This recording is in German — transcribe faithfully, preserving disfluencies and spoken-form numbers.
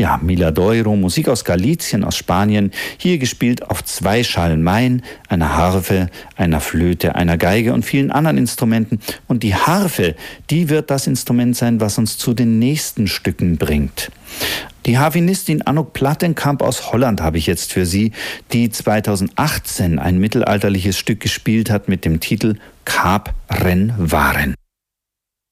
Ja, Miladoiro, Musik aus Galizien, aus Spanien, hier gespielt auf zwei Schalmeien, einer Harfe, einer Flöte, einer Geige und vielen anderen Instrumenten. Und die Harfe, die wird das Instrument sein, was uns zu den nächsten Stücken bringt. Die Harfenistin Anouk Plattenkamp aus Holland habe ich jetzt für Sie, die zweitausendachtzehn ein mittelalterliches Stück gespielt hat mit dem Titel Kaap Ren Waren.